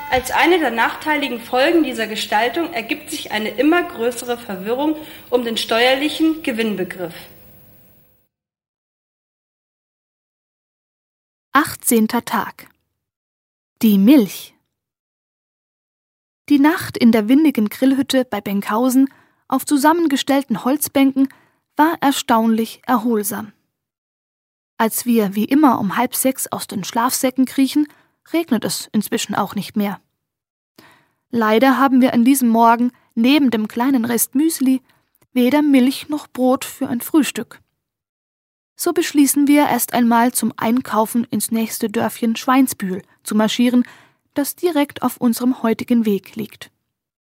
Als eine der nachteiligen Folgen dieser Gestaltung ergibt sich eine immer größere Verwirrung um den steuerlichen Gewinnbegriff. 18. Tag. Die Milch. Die Nacht in der windigen Grillhütte bei Benkhausen auf zusammengestellten Holzbänken war erstaunlich erholsam. Als wir wie immer um 5:30 aus den Schlafsäcken kriechen, regnet es inzwischen auch nicht mehr. Leider haben wir an diesem Morgen neben dem kleinen Rest Müsli weder Milch noch Brot für ein Frühstück. So beschließen wir erst einmal zum Einkaufen ins nächste Dörfchen Schweinsbühl zu marschieren, das direkt auf unserem heutigen Weg liegt.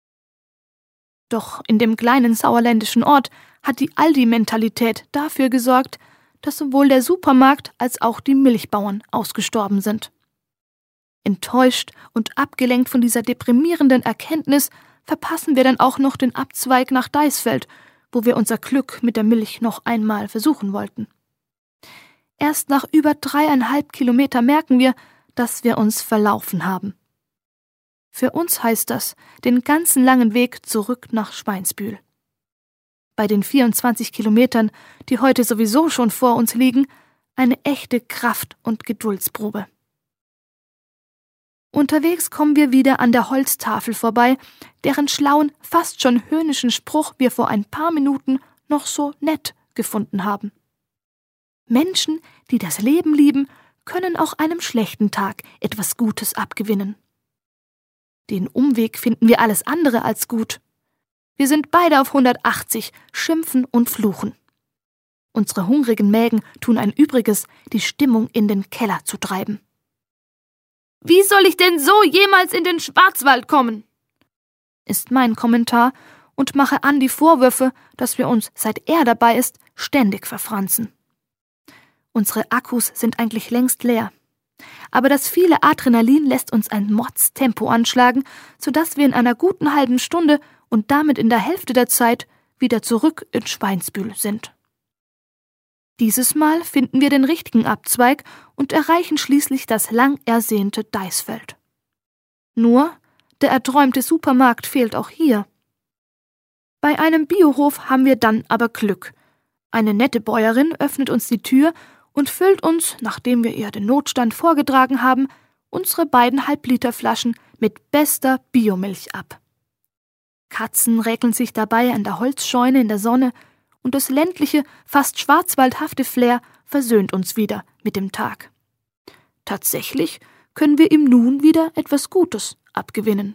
Doch in dem kleinen sauerländischen Ort hat die Aldi-Mentalität dafür gesorgt, dass sowohl der Supermarkt als auch die Milchbauern ausgestorben sind. Enttäuscht und abgelenkt von dieser deprimierenden Erkenntnis verpassen wir dann auch noch den Abzweig nach Deisfeld, wo wir unser Glück mit der Milch noch einmal versuchen wollten. Erst nach über 3,5 Kilometer merken wir, dass wir uns verlaufen haben. Für uns heißt das den ganzen langen Weg zurück nach Schweinsbühl. Bei den 24 Kilometern, die heute sowieso schon vor uns liegen, eine echte Kraft- und Geduldsprobe. Unterwegs kommen wir wieder an der Holztafel vorbei, deren schlauen, fast schon höhnischen Spruch wir vor ein paar Minuten noch so nett gefunden haben. Menschen, die das Leben lieben, können auch einem schlechten Tag etwas Gutes abgewinnen. Den Umweg finden wir alles andere als gut. Wir sind beide auf 180, schimpfen und fluchen. Unsere hungrigen Mägen tun ein Übriges, die Stimmung in den Keller zu treiben. »Wie soll ich denn so jemals in den Schwarzwald kommen?« ist mein Kommentar und mache Andi Vorwürfe, dass wir uns, seit er dabei ist, ständig verfranzen. Unsere Akkus sind eigentlich längst leer. Aber das viele Adrenalin lässt uns ein Mordstempo anschlagen, sodass wir in einer guten halben Stunde und damit in der Hälfte der Zeit wieder zurück in Schweinsbühl sind. Dieses Mal finden wir den richtigen Abzweig und erreichen schließlich das lang ersehnte Deisfeld. Nur, der erträumte Supermarkt fehlt auch hier. Bei einem Biohof haben wir dann aber Glück. Eine nette Bäuerin öffnet uns die Tür und füllt uns, nachdem wir ihr den Notstand vorgetragen haben, unsere beiden Halbliterflaschen mit bester Biomilch ab. Katzen räkeln sich dabei an der Holzscheune in der Sonne und das ländliche, fast schwarzwaldhafte Flair versöhnt uns wieder mit dem Tag. Tatsächlich können wir ihm nun wieder etwas Gutes abgewinnen.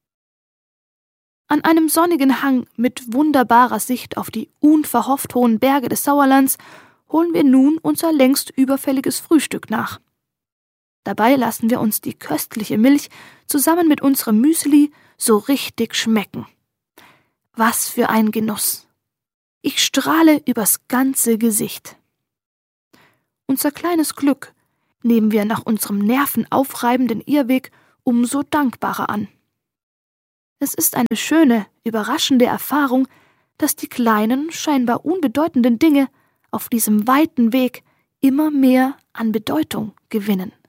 An einem sonnigen Hang mit wunderbarer Sicht auf die unverhofft hohen Berge des Sauerlands holen wir nun unser längst überfälliges Frühstück nach. Dabei lassen wir uns die köstliche Milch zusammen mit unserem Müsli so richtig schmecken. Was für ein Genuss! Ich strahle übers ganze Gesicht. Unser kleines Glück nehmen wir nach unserem nervenaufreibenden Irrweg umso dankbarer an. Es ist eine schöne, überraschende Erfahrung, dass die kleinen, scheinbar unbedeutenden Dinge auf diesem weiten Weg immer mehr an Bedeutung gewinnen.